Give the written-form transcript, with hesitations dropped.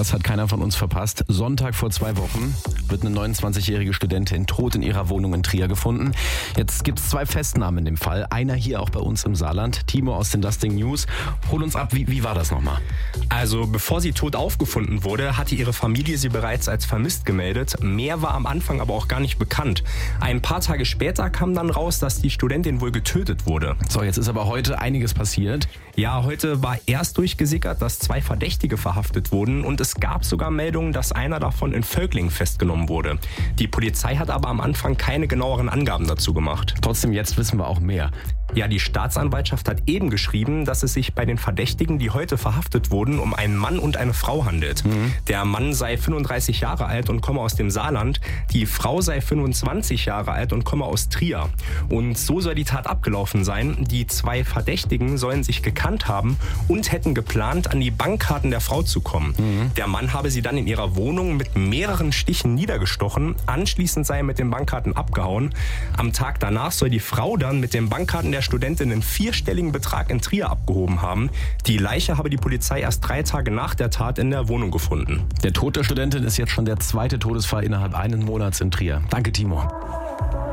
Das hat keiner von uns verpasst. Sonntag vor 2 Wochen wird eine 29-jährige Studentin tot in ihrer Wohnung in Trier gefunden. Jetzt gibt es 2 Festnahmen in dem Fall. Einer hier auch bei uns im Saarland. Timo aus den Dusting News. Hol uns ab, wie war das nochmal? Also bevor sie tot aufgefunden wurde, hatte ihre Familie sie bereits als vermisst gemeldet. Mehr war am Anfang aber auch gar nicht bekannt. Ein paar Tage später kam dann raus, dass die Studentin wohl getötet wurde. So, jetzt ist aber heute einiges passiert. Ja, heute war erst durchgesickert, dass 2 Verdächtige verhaftet wurden und es gab sogar Meldungen, dass einer davon in Völklingen festgenommen wurde. Die Polizei hat aber am Anfang keine genaueren Angaben dazu gemacht. Trotzdem, jetzt wissen wir auch mehr. Ja, die Staatsanwaltschaft hat eben geschrieben, dass es sich bei den Verdächtigen, die heute verhaftet wurden, um einen Mann und eine Frau handelt. Der Mann sei 35 Jahre alt und komme aus dem Saarland. Die Frau sei 25 Jahre alt und komme aus Trier. Und so soll die Tat abgelaufen sein. Die 2 Verdächtigen sollen sich gekannt haben und hätten geplant, an die Bankkarten der Frau zu kommen. Der Mann habe sie dann in ihrer Wohnung mit mehreren Stichen niedergestochen. Anschließend sei er mit den Bankkarten abgehauen. Am Tag danach soll die Frau dann mit den Bankkarten der Studentin einen 4-stelligen Betrag in Trier abgehoben haben. Die Leiche habe die Polizei erst 3 Tage nach der Tat in der Wohnung gefunden. Der Tod der Studentin ist jetzt schon der 2. Todesfall innerhalb 1 Monats in Trier. Danke, Timo.